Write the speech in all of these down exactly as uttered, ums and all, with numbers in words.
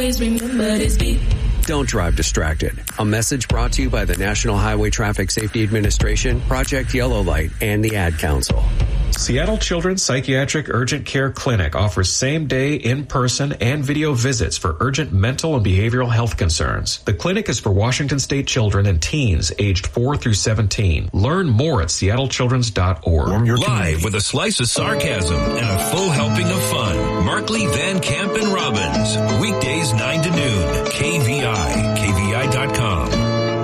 remember this beat. Don't drive distracted. A message brought to you by the National Highway Traffic Safety Administration, Project Yellow Light, and the Ad Council. Seattle Children's Psychiatric Urgent Care Clinic offers same-day, in-person, and video visits for urgent mental and behavioral health concerns. The clinic is for Washington State children and teens aged four through seventeen. Learn more at seattle children's dot org. Live with a slice of sarcasm and a full helping of fun. Markley, Van Camp, and Robbins. Weekdays nine to noon. K V I. K V I dot com.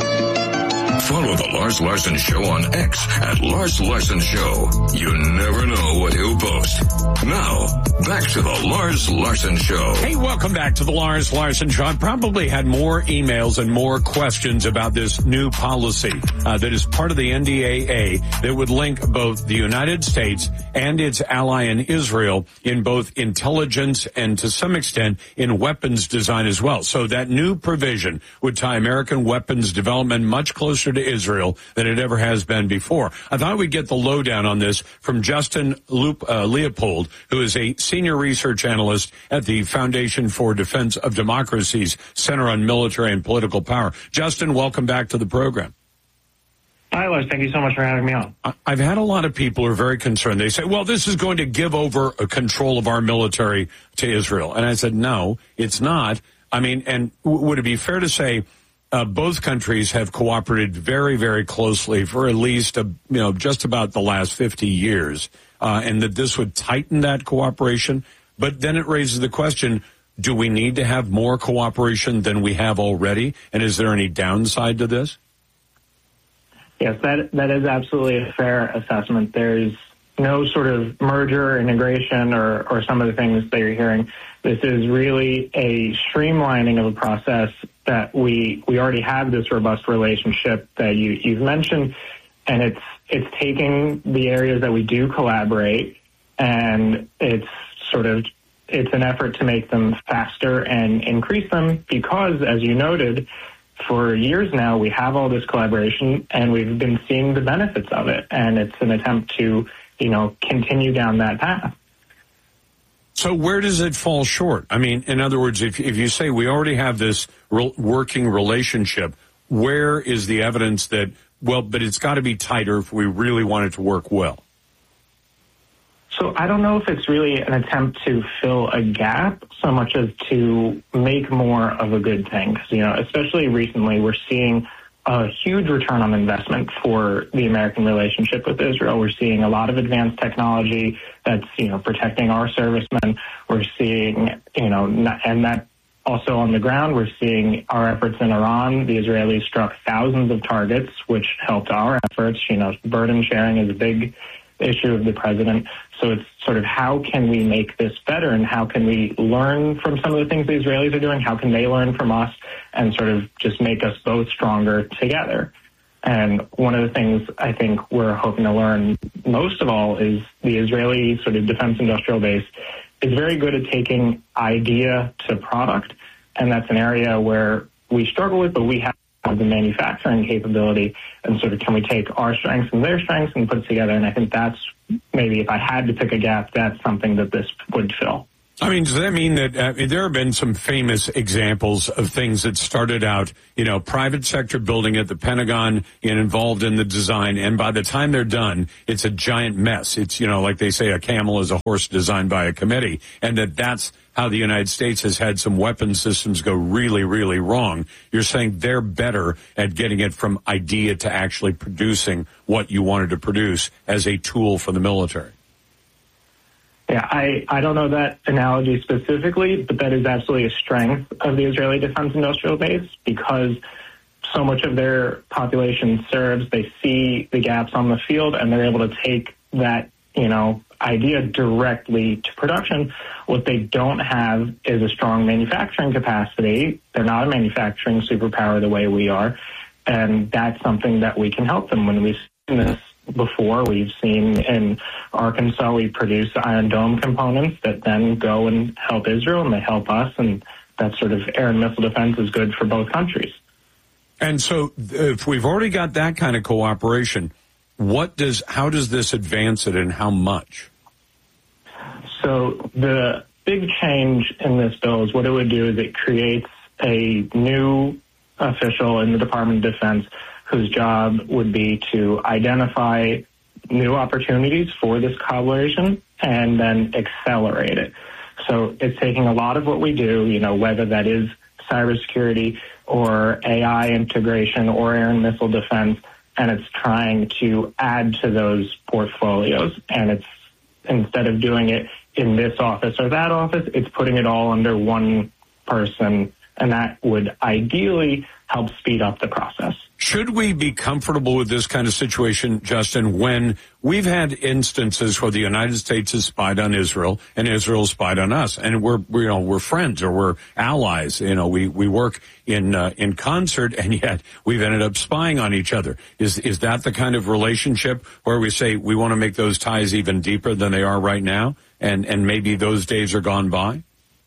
Follow the Lars Larson Show on X at Lars Larson Show. You never know what he'll post. Now, back to the Lars Larson Show. Hey, welcome back to the Lars Larson Show. I probably had more emails and more questions about this new policy uh, that is part of the N D A A that would link both the United States and its ally in Israel in both intelligence and to some extent in weapons design as well. So that new provision would tie American weapons development much closer to Israel than it ever has been before. I thought we'd get the lowdown on this from Justin Loop, uh, Leopold, who is a senior research analyst at the Foundation for Defense of Democracy's Center on Military and Political Power. Justin, welcome back to the program. Hi, Lars. Thank you so much for having me on. I've had a lot of people who are very concerned. They say, well, this is going to give over control of our military to Israel. And I said, no, it's not. I mean, and would it be fair to say Uh, both countries have cooperated very, very closely for at least, a, you know, just about the last fifty years, uh, and that this would tighten that cooperation. But then it raises the question, do we need to have more cooperation than we have already? And is there any downside to this? Yes, that that is absolutely a fair assessment. There's no sort of merger, integration, or, or some of the things that you're hearing. This is really a streamlining of a process that we we already have this robust relationship that you, you've mentioned, and it's it's taking the areas that we do collaborate, and it's sort of it's an effort to make them faster and increase them because, as you noted, for years now we have all this collaboration and we've been seeing the benefits of it, and it's an attempt to, you know, continue down that path. So where does it fall short? I mean, in other words, if, if you say we already have this re- working relationship, where is the evidence that, well, but it's got to be tighter if we really want it to work well? So I don't know if it's really an attempt to fill a gap so much as to make more of a good thing. Because, you know, especially recently, we're seeing a huge return on investment for the American relationship with Israel. We're seeing a lot of advanced technology that's, you know, protecting our servicemen. We're seeing, you know, and that also on the ground, we're seeing our efforts in Iran. The Israelis struck thousands of targets, which helped our efforts. You know, burden sharing is a big issue of the president. So it's sort of how can we make this better, and how can we learn from some of the things the Israelis are doing? How can they learn from us and sort of just make us both stronger together? And one of the things I think we're hoping to learn most of all is the Israeli sort of defense industrial base is very good at taking idea to product. And that's an area where we struggle with, but we have the manufacturing capability, and sort of can we take our strengths and their strengths and put it together? And I think that's maybe, if I had to pick a gap, that's something that this would fill. I mean, does that mean that uh, there have been some famous examples of things that started out, you know, private sector building at the Pentagon and involved in the design, and by the time they're done, it's a giant mess. It's, you know, like they say, a camel is a horse designed by a committee, and that that's how the United States has had some weapon systems go really, really wrong. You're saying they're better at getting it from idea to actually producing what you wanted to produce as a tool for the military. Yeah, I, I don't know that analogy specifically, but that is absolutely a strength of the Israeli defense industrial base, because so much of their population serves, they see the gaps on the field, and they're able to take that, you know, idea directly to production. What they don't have is a strong manufacturing capacity. They're not a manufacturing superpower the way we are, and that's something that we can help them. When we've seen this before, we've seen in Arkansas, we produce Iron Dome components that then go and help Israel, and they help us, and that sort of air and missile defense is good for both countries. And so if we've already got that kind of cooperation, what does, how does this advance it, and how much? So the big change in this bill is what it would do is it creates a new official in the Department of Defense whose job would be to identify new opportunities for this collaboration and then accelerate it. So it's taking a lot of what we do, you know, whether that is cybersecurity or A I integration or air and missile defense, and it's trying to add to those portfolios. And it's, instead of doing it in this office or that office, it's putting it all under one person, and that would ideally help speed up the process. Should we be comfortable with this kind of situation, Justin, when we've had instances where the United States has spied on Israel and Israel spied on us, and we're, we, you know, we're friends or we're allies, you know, we, we work in, uh, in concert, and yet we've ended up spying on each other. Is, is that the kind of relationship where we say we want to make those ties even deeper than they are right now, and, and maybe those days are gone by?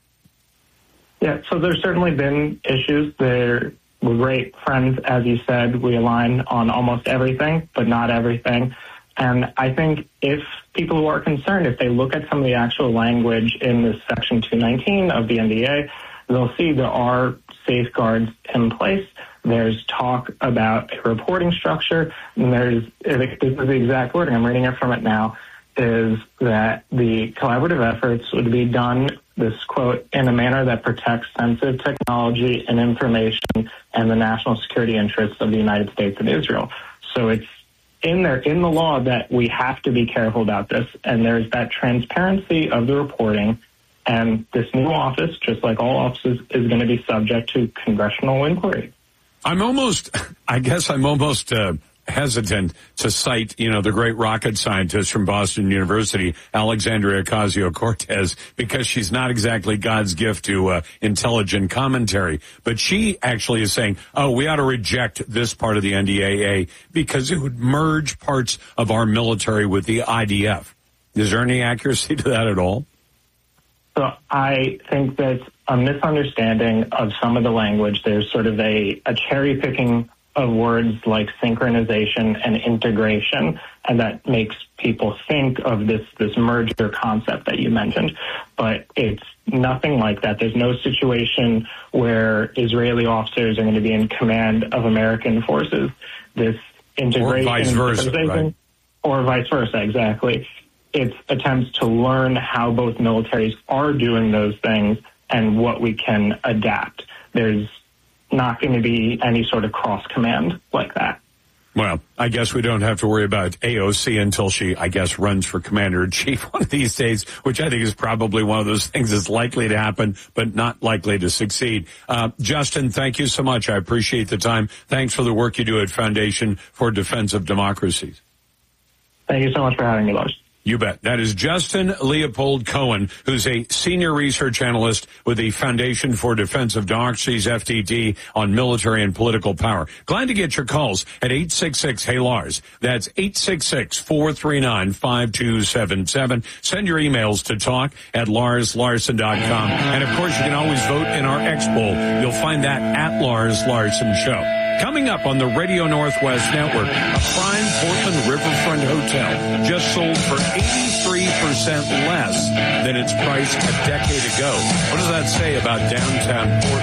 Yeah, so there's certainly been issues there. We're great friends, as you said. We align on almost everything, but not everything. And I think if people who are concerned, if they look at some of the actual language in this Section two nineteen of the N D A, they'll see there are safeguards in place. There's talk about a reporting structure, and there's, this is the exact wording, I'm reading it from it now, is that the collaborative efforts would be done, this quote, in a manner that protects sensitive technology and information and the national security interests of the United States and Israel. So it's in there, in the law, that we have to be careful about this. And there's that transparency of the reporting. And this new office, just like all offices, is going to be subject to congressional inquiry. I'm almost, I guess I'm almost, uh, hesitant to cite, you know, the great rocket scientist from Boston University, Alexandria Ocasio-Cortez, because she's not exactly God's gift to uh, intelligent commentary. But she actually is saying, oh, we ought to reject this part of the N D A A because it would merge parts of our military with the I D F. Is there any accuracy to that at all? So I think that's a misunderstanding of some of the language. There's sort of a, a cherry picking of words like synchronization and integration, and that makes people think of this, this merger concept that you mentioned. But it's nothing like that. There's no situation where Israeli officers are going to be in command of American forces. This integration... Or vice versa, right? Or vice versa, exactly. It's attempts to learn how both militaries are doing those things and what we can adapt. There's not going to be any sort of cross-command like that. Well, I guess we don't have to worry about A O C until she, I guess, runs for commander-in-chief one of these days, which I think is probably one of those things that's likely to happen, but not likely to succeed. Uh, Justin, thank you so much. I appreciate the time. Thanks for the work you do at Foundation for Defense of Democracies. Thank you so much for having me, Lars. You bet. That is Justin Leopold Cohen, who's a senior research analyst with the Foundation for Defense of Democracies, F D D, on military and political power. Glad to get your calls at eight six six, hey Lars. That's eight six six, four three nine, five two seven seven. Send your emails to talk at lars larson dot com. And, of course, you can always vote in our X poll. You'll find that at Lars Larson Show. Coming up on the Radio Northwest Network, a prime Portland Riverfront hotel just sold for eighty-three percent less than its price a decade ago. What does that say about downtown Portland?